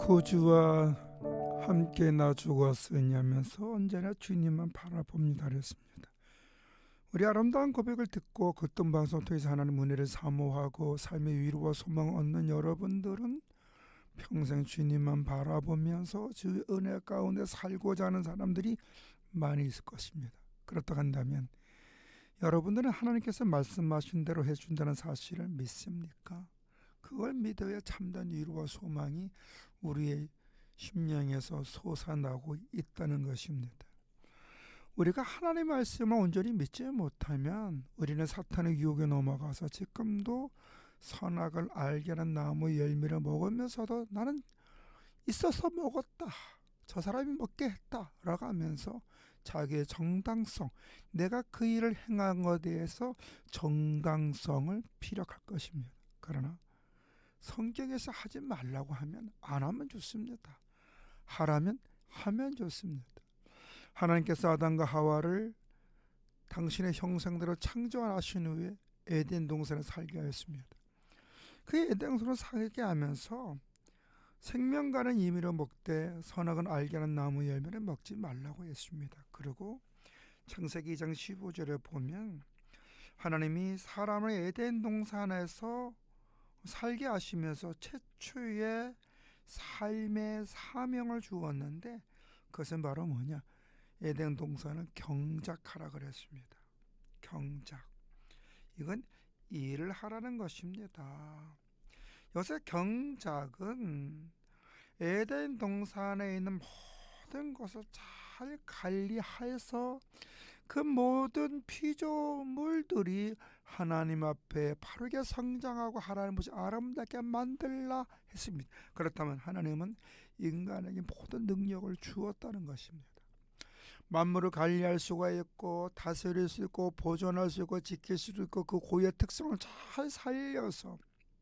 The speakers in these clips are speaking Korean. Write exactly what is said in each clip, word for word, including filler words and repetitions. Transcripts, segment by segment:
구주와 함께 나 죽었으니 하면서 언제나 주님만 바라봅니다 그랬습니다. 우리 아름다운 고백을 듣고 그 방송 통해서 하나님 은혜를 사모하고 삶의 위로와 소망을 얻는 여러분들은 평생 주님만 바라보면서 주 은혜 가운데 살고자 하는 사람들이 많이 있을 것입니다. 그렇다고 한다면 여러분들은 하나님께서 말씀하신 대로 해준다는 사실을 믿습니까? 그걸 믿어야 참된 위로와 소망이 우리의 심령에서 솟아나고 있다는 것입니다. 우리가 하나님의 말씀을 온전히 믿지 못하면 우리는 사탄의 유혹에 넘어가서 지금도 선악을 알게 하는 나무 열매를 먹으면서도 나는 있어서 먹었다, 저 사람이 먹게 했다 라고 하면서 자기의 정당성, 내가 그 일을 행한 것에 대해서 정당성을 피력할 것입니다. 그러나 성경에서 하지 말라고 하면 안 하면 좋습니다. 하라면 하면 좋습니다. 하나님께서 아담과 하와를 당신의 형상대로 창조하신 후에 에덴 동산에 살게 하였습니다. 그 에덴 동산을 살게 하면서 생명과는 임의로 먹되 선악은 알게 하는 나무 열매를 먹지 말라고 했습니다. 그리고 창세기 이 장 십오 절에 보면 하나님이 사람을 에덴 동산에서 살게 하시면서 최초의 삶의 사명을 주었는데 그것은 바로 뭐냐? 에덴 동산을 경작하라 그랬습니다. 경작. 이건 일을 하라는 것입니다. 요새 경작은 에덴 동산에 있는 모든 것을 잘 관리해서 그 모든 피조물들이 하나님 앞에 바르게 성장하고 하나님 모습 아름답게 만들라 했습니다. 그렇다면 하나님은 인간에게 모든 능력을 주었다는 것입니다. 만물을 관리할 수가 있고 다스릴 수 있고 보존할 수 있고 지킬 수도 있고 그 고유의 특성을 잘 살려서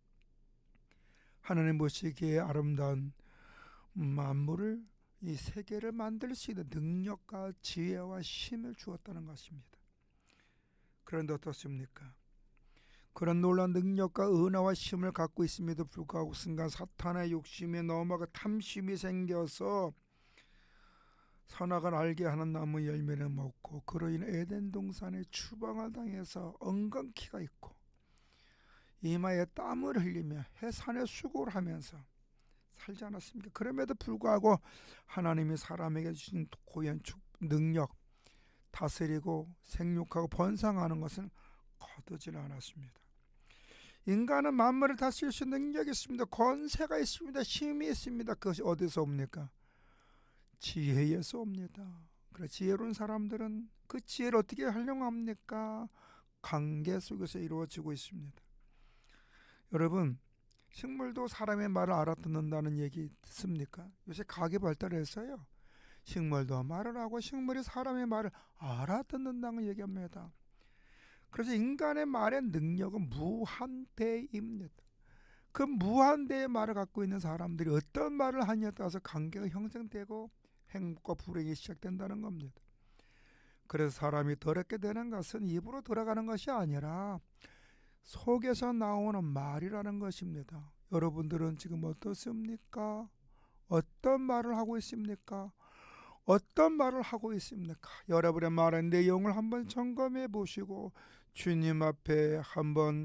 하나님 보시기에 아름다운 만물을, 이 세계를 만들 수 있는 능력과 지혜와 힘을 주었다는 것입니다. 그런데 어떻습니까? 그런 놀라운 능력과 은혜와 힘을 갖고 있음에도 불구하고 순간 사탄의 욕심에 넘어가 탐심이 생겨서 선악을 알게 하는 나무 열매를 먹고 그로 인해 에덴 동산에 추방을 당해서 엉겅퀴가 있고 이마에 땀을 흘리며 해산의 수고를 하면서 살지 않았습니까? 그럼에도 불구하고 하나님이 사람에게 주신 고유한 능력, 다스리고 생육하고 번성하는 것은 거두지 않았습니다. 인간은 만물을 다스릴 수 있는 능력이 있습니다. 권세가 있습니다. 힘이 있습니다. 그것이 어디서 옵니까? 지혜에서 옵니다. 그래, 지혜로운 사람들은 그 지혜를 어떻게 활용합니까? 관계 속에서 이루어지고 있습니다. 여러분, 식물도 사람의 말을 알아듣는다는 얘기 듣습니까? 요새 과학이 발달해서요, 식물도 말을 하고 식물이 사람의 말을 알아듣는다는 얘기합니다. 그래서 인간의 말의 능력은 무한대입니다. 그 무한대의 말을 갖고 있는 사람들이 어떤 말을 하냐에 따라서 관계가 형성되고 행복과 불행이 시작된다는 겁니다. 그래서 사람이 더럽게 되는 것은 입으로 들어가는 것이 아니라 속에서 나오는 말이라는 것입니다. 여러분들은 지금 어떻습니까? 어떤 말을 하고 있습니까? 어떤 말을 하고 있습니까? 여러분의 말의 내용을 한번 점검해 보시고 주님 앞에 한번